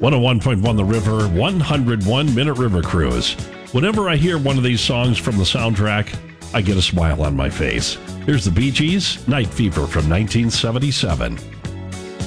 101.1 The River, 101 Minute River Cruise. Whenever I hear one of these songs from the soundtrack, I get a smile on my face. Here's the Bee Gees, Night Fever from 1977.